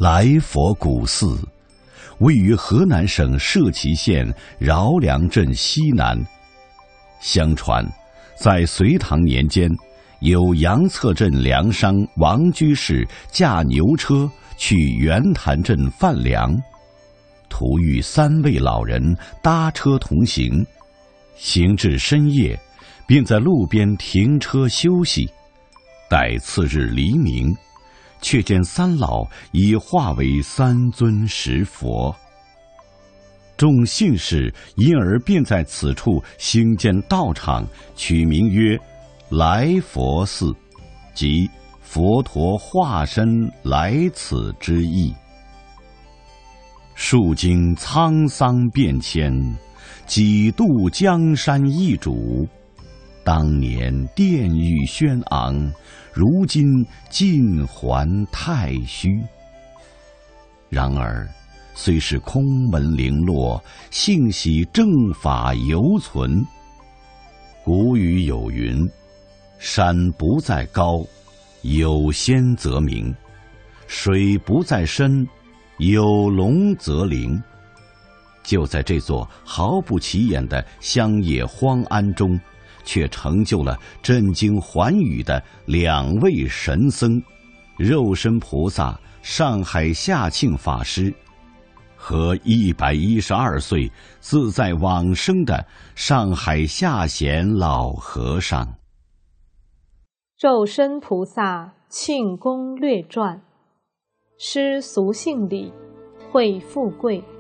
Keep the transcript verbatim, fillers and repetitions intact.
来佛古寺位于河南省社旗县饶梁镇西南。相传，在隋唐年间，有杨策镇粮商王居士驾牛车去袁潭镇贩粮，途遇三位老人搭车同行，行至深夜，便在路边停车休息。待次日黎明，却见三老已化为三尊石佛。众信士因而便在此处兴建道场，取名曰来佛寺，即佛陀化身来此之意。数经沧桑变迁，几度江山易主。当年殿宇轩昂，如今尽还太虚。然而，虽是空门零落，幸喜正法犹存。古语有云：山不在高，有仙则名；水不在深，有龙则灵。就在这座毫不起眼的乡野荒庵中，却成就了震惊寰宇的两位神僧：肉身菩萨上海下庆法师和一百一十二岁自在往生的上海下贤老和尚。 肉身菩萨庆功略传：师俗姓李，讳富贵，